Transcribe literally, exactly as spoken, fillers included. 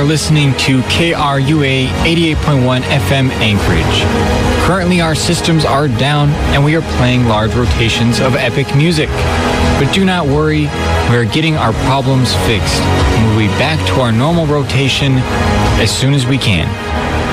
listening to K R U A eighty-eight point one F M Anchorage. Currently, our systems are down and we are playing large rotations of epic music. But do not worry, we are getting our problems fixed and we'll be back to our normal rotation as soon as we can.